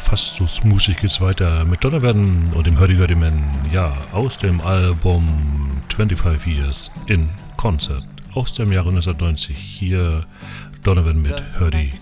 fast so smoothig geht's weiter mit Donovan und dem Hurdy Gurdy Man, ja, aus dem Album 25 Years in Concert aus dem Jahre 1990. Hier Donovan mit Hurdy